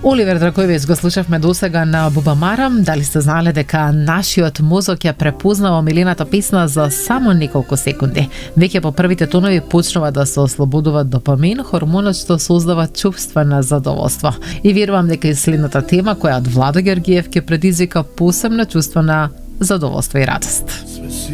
Оливер Драгојевич го слушавме досега на Бубамарам. Дали сте знале дека нашиот мозок ја препознава омилената песна за само неколку секунди? Веќе по првите тонови почнува да се ослободува допамин, хормонот што создава чувство на задоволство. И верувам дека и следната тема, која од Владо Георгиев ќе предизвика посебно чувство на задоволство и радост.